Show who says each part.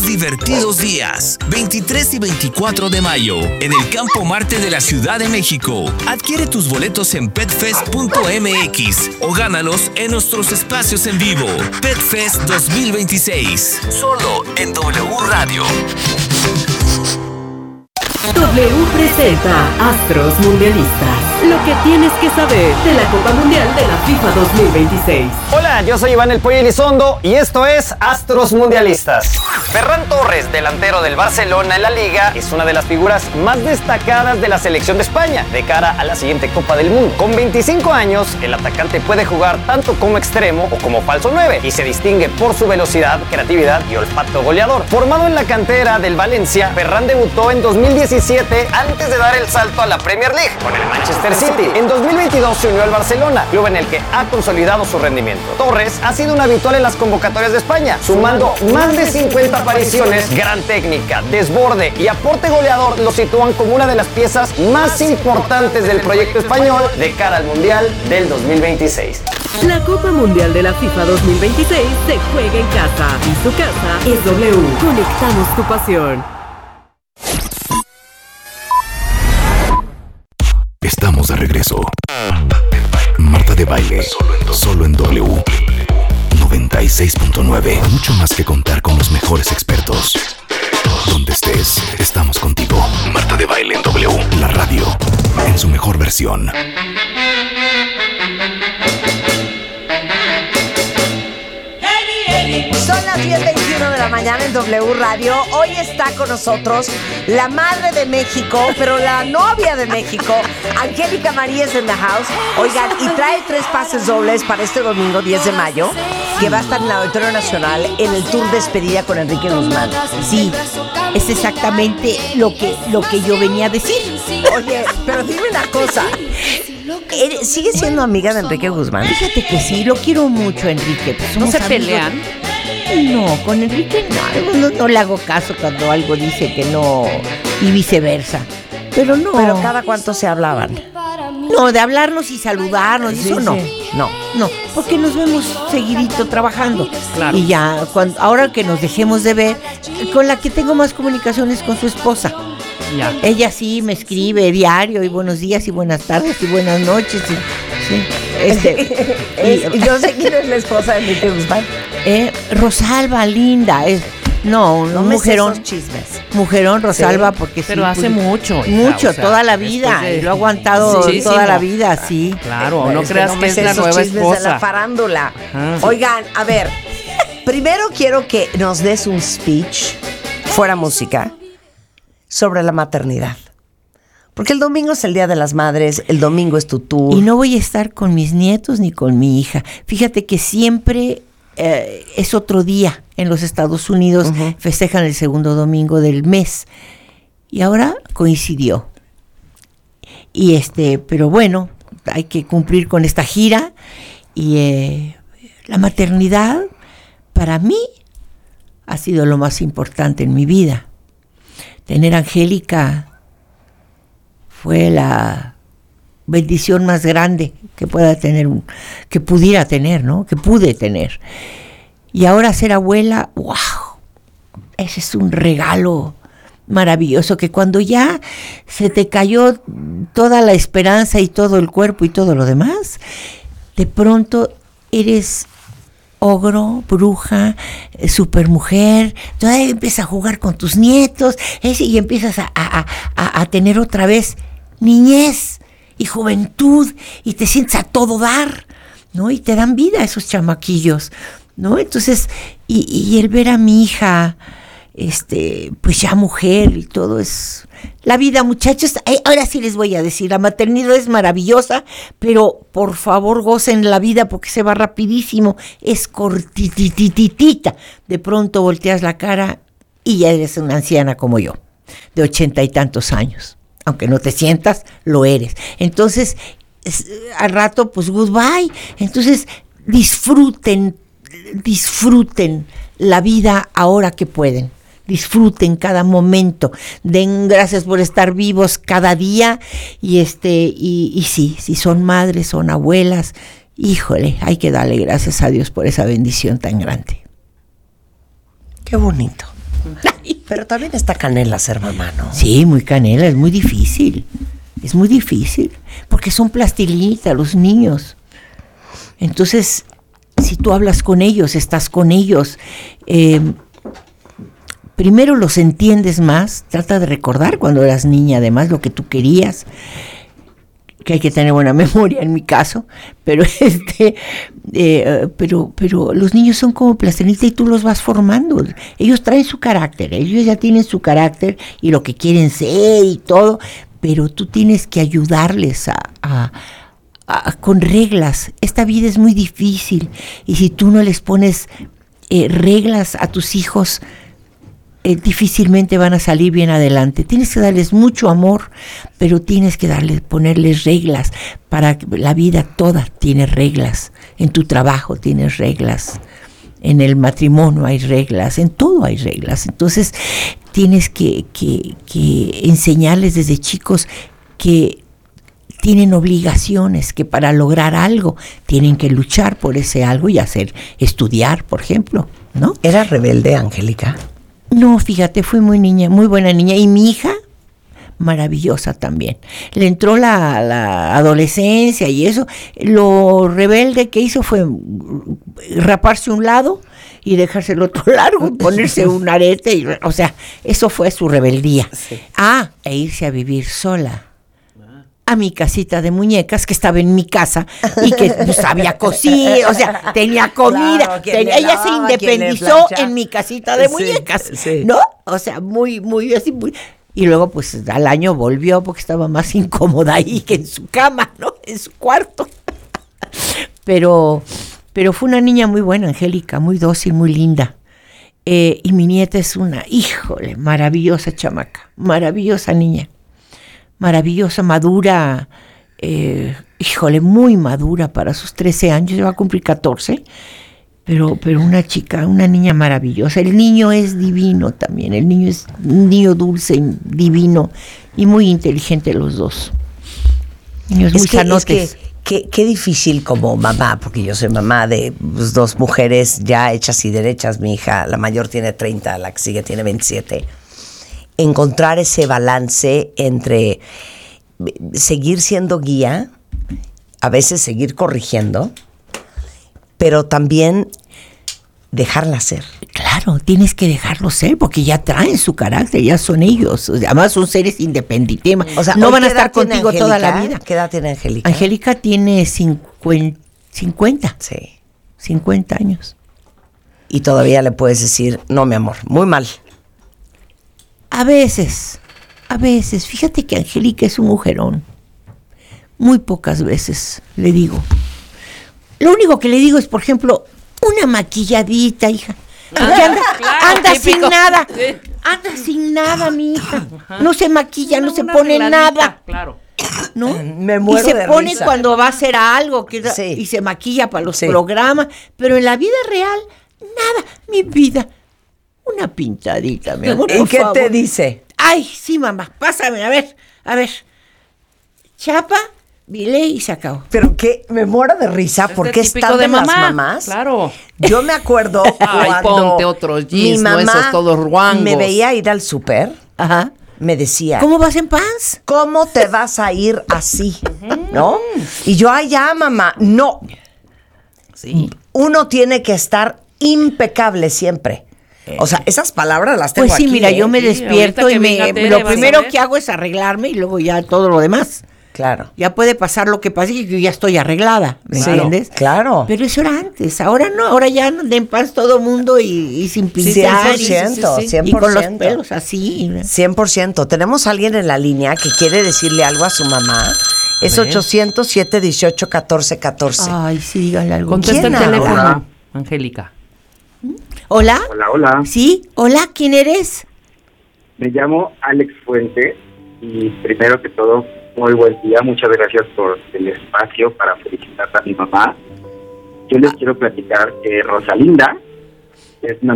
Speaker 1: divertidos días, 23 y 24 de mayo, en el Campo Marte de la Ciudad de México. Adquiere tus boletos en petfest.mx o gánalos en nuestros espacios en vivo. Petfest 2026, solo en W Radio.
Speaker 2: W presenta Astros Mundialistas. Lo que tienes que saber de la Copa Mundial de la FIFA 2026.
Speaker 3: Hola, yo soy Iván El Pollo Elizondo y esto es Astros Mundialistas. Ferran Torres, delantero del Barcelona en la Liga, es una de las figuras más destacadas de la selección de España de cara a la siguiente Copa del Mundo. Con 25 años, el atacante puede jugar tanto como extremo o como falso 9 y se distingue por su velocidad, creatividad y olfato goleador. Formado en la cantera del Valencia, Ferran debutó en 2017 antes de dar el salto a la Premier League con el Manchester City. En 2022 se unió al Barcelona, club en el que ha consolidado su rendimiento. Torres ha sido un habitual en las convocatorias de España, sumando más de 50 apariciones. Gran técnica, desborde y aporte goleador lo sitúan como una de las piezas más importantes del proyecto español de cara al Mundial del 2026.
Speaker 2: La Copa Mundial de la FIFA 2026 se juega en casa y su casa es W. Conectamos tu pasión.
Speaker 4: Estamos de regreso. Marta de Baile, solo en W 96.9. Mucho más que contar con los mejores expertos. Donde estés, estamos contigo. Marta de Baile en W, la radio, en su mejor versión.
Speaker 5: Son las 10:21 de la mañana en W Radio. Hoy está con nosotros la madre de México, pero la novia de México, Angélica Marías in the house. Oigan, y trae 3 pases dobles para este domingo 10 de mayo, que va a estar en el Auditorio Nacional en el tour despedida con Enrique Guzmán.
Speaker 6: Sí, es exactamente lo que yo venía a decir.
Speaker 5: Oye, pero dime una cosa. ¿Sigue siendo amiga de Enrique Guzmán?
Speaker 6: Fíjate que sí, lo quiero mucho, Enrique. Pues
Speaker 7: ¿No se
Speaker 6: amigos.
Speaker 7: pelean?
Speaker 6: No, con Enrique no le hago caso cuando algo dice que no, y viceversa. Pero no.
Speaker 5: ¿Pero cada cuánto se hablaban?
Speaker 6: No, de hablarnos y saludarnos,
Speaker 5: Sí,
Speaker 6: eso no.
Speaker 5: sí.
Speaker 6: No, porque nos vemos seguidito trabajando.
Speaker 7: Claro.
Speaker 6: Y ya, ahora que nos dejemos de ver, con la que tengo más comunicaciones con su esposa.
Speaker 7: Ya.
Speaker 6: Ella sí me escribe diario, y buenos días, y buenas tardes, y buenas noches.
Speaker 5: Yo sé quién es la esposa de Enrique Guzmán.
Speaker 6: Rosalba, linda. Un
Speaker 5: me
Speaker 6: mujerón.
Speaker 5: sé esos chismes.
Speaker 6: Mujerón, Rosalba, porque
Speaker 7: Pero
Speaker 6: sí,
Speaker 7: hace mucho. hija,
Speaker 6: mucho,
Speaker 7: o sea,
Speaker 6: toda la vida.
Speaker 7: después de-
Speaker 6: Lo ha aguantado
Speaker 7: Muchísimo.
Speaker 6: toda la vida, sí.
Speaker 7: Claro, no
Speaker 5: Es
Speaker 7: creas
Speaker 5: no
Speaker 7: que
Speaker 5: me
Speaker 7: es
Speaker 5: sé
Speaker 7: la
Speaker 5: esos
Speaker 7: nueva
Speaker 5: chismes de la
Speaker 7: esposa.
Speaker 5: farándula.
Speaker 7: Ah.
Speaker 5: Oigan, a ver, primero quiero que nos des un speech, fuera música, sobre la maternidad. Porque el domingo es el Día de las Madres, el domingo es tu tour.
Speaker 6: Y no voy a estar con mis nietos ni con mi hija. Fíjate que siempre es otro día en los Estados Unidos.
Speaker 5: Uh-huh.
Speaker 6: Festejan el segundo domingo del mes. Y ahora coincidió. Y pero bueno, hay que cumplir con esta gira. Y la maternidad, para mí, ha sido lo más importante en mi vida. Tener a Angélica fue la bendición más grande que pudiera tener, ¿no? Que pude tener. Y ahora ser abuela, ¡wow! Ese es un regalo maravilloso, que cuando ya se te cayó toda la esperanza y todo el cuerpo y todo lo demás, de pronto eres ogro, bruja, supermujer, todavía empiezas a jugar con tus nietos, y empiezas a tener otra vez niñez y juventud, y te sientes a todo dar, ¿no? Y te dan vida esos chamaquillos, ¿no? Entonces, y el ver a mi hija, pues ya mujer y todo, es la vida, muchachos. Ahora sí les voy a decir, la maternidad es maravillosa, pero por favor gocen la vida porque se va rapidísimo, es cortitititita. De pronto volteas la cara y ya eres una anciana como yo, de 80 y tantos años. Aunque no te sientas, lo eres. Entonces, al rato, pues goodbye. Entonces, disfruten la vida ahora que pueden. Disfruten cada momento. Den gracias por estar vivos cada día. Y sí, si son madres, son abuelas, híjole, hay que darle gracias a Dios por esa bendición tan grande.
Speaker 5: Qué bonito. Pero también está canela ser mamá, ¿no?
Speaker 6: Sí, muy canela, es muy difícil. Es muy difícil, porque son plastilinitas los niños. Entonces, si tú hablas con ellos, estás con ellos, primero los entiendes más, trata de recordar cuando eras niña, además, lo que tú querías, que hay que tener buena memoria en mi caso, pero pero los niños son como plastilinitas y tú los vas formando. Ellos traen su carácter, ellos ya tienen su carácter y lo que quieren ser y todo, pero tú tienes que ayudarles con reglas. Esta vida es muy difícil y si tú no les pones reglas a tus hijos, difícilmente van a salir bien adelante. Tienes que darles mucho amor, pero tienes que ponerles reglas. Para la vida toda tiene reglas. En tu trabajo tienes reglas. En el matrimonio hay reglas. En todo hay reglas. Entonces tienes que enseñarles desde chicos que tienen obligaciones, que para lograr algo tienen que luchar por ese algo y estudiar, por ejemplo, ¿no?
Speaker 5: ¿Era rebelde, Angélica?
Speaker 6: No, fíjate, fui muy buena niña. Y mi hija, maravillosa también. Le entró la adolescencia y eso. Lo rebelde que hizo fue raparse un lado y dejarse el otro largo, ponerse un arete. O sea, eso fue su rebeldía. Sí. E irse a vivir sola a mi casita de muñecas, que estaba en mi casa y que sabía cocinar, o sea, tenía comida. Claro, ella se independizó en mi casita de muñecas, sí. ¿No? O sea, muy así, muy... Y luego, pues, al año volvió porque estaba más incómoda ahí que en su cama, ¿no? En su cuarto. Pero fue una niña muy buena, Angélica, muy dócil, muy linda. Y mi nieta es una, híjole, maravillosa chamaca, maravillosa niña. Maravillosa, madura, muy madura para sus 13 años, ya va a cumplir 14, pero una niña maravillosa. El niño es divino también, el niño es un niño dulce, divino y muy inteligente los dos. Niños muy sanotes.
Speaker 5: Qué difícil como mamá, porque yo soy mamá de dos mujeres ya hechas y derechas. Mi hija, la mayor tiene 30, la que sigue tiene 27. Encontrar ese balance entre seguir siendo guía, a veces seguir corrigiendo, pero también dejarla ser.
Speaker 6: Claro, tienes que dejarlo ser, porque ya traen su carácter, ya son ellos. Además son seres independientes. O sea, no van a estar contigo toda la vida.
Speaker 5: ¿Qué edad tiene Angélica?
Speaker 6: Angélica tiene 50. Sí. 50 años.
Speaker 5: Y todavía le puedes decir, no, mi amor, muy mal.
Speaker 6: A veces, fíjate que Angélica es un mujerón. Muy pocas veces le digo. Lo único que le digo es, por ejemplo, una maquilladita, hija. Anda sin nada. Sí. Anda sin nada, mi hija. No se maquilla, no se pone nada.
Speaker 7: Claro.
Speaker 6: ¿No?
Speaker 5: Me muero de risa.
Speaker 6: Y se pone cuando va a hacer algo y se maquilla para los programas. Pero en la vida real, nada. Mi vida. Una pintadita, mi amor.
Speaker 5: ¿Y qué te dice?
Speaker 6: Ay, sí, mamá, pásame, a ver. Chapa, bilé y se acabó.
Speaker 5: Pero que me muero de risa porque es tan de las mamás.
Speaker 7: Claro.
Speaker 5: Yo me acuerdo cuando
Speaker 7: ponte otros jeans,
Speaker 5: mi mamá
Speaker 7: esos todos ruangos.
Speaker 5: Me veía ir al súper.
Speaker 6: Ajá.
Speaker 5: Me decía,
Speaker 6: ¿cómo vas en pants?
Speaker 5: ¿Cómo te vas a ir así? ¿No? Y yo, ay, ya, mamá, no. Sí. Uno tiene que estar impecable siempre. O sea, esas palabras las tengo aquí.
Speaker 6: Pues sí, mira, yo me despierto y lo primero que hago es arreglarme y luego ya todo lo demás.
Speaker 5: Claro.
Speaker 6: Ya puede pasar lo que pase y yo ya estoy arreglada, ¿me entiendes?
Speaker 5: Claro.
Speaker 6: Pero eso era antes, ahora no, ahora ya anda en paz todo mundo y sin pintar.
Speaker 5: 100%.
Speaker 6: Y con los pelos así.
Speaker 5: 100%. Tenemos a alguien en la línea que quiere decirle algo a su mamá. Es 800-718-1414.
Speaker 6: Ay, sí, dígale algo.
Speaker 7: Contesta el teléfono,
Speaker 8: Hola.
Speaker 7: Angélica.
Speaker 6: ¿Hola?
Speaker 8: Hola.
Speaker 6: ¿Sí? Hola, ¿quién eres?
Speaker 8: Me llamo Alex Fuentes y primero que todo, muy buen día. Muchas gracias por el espacio para felicitar a mi mamá. Yo les quiero platicar que Rosalinda es una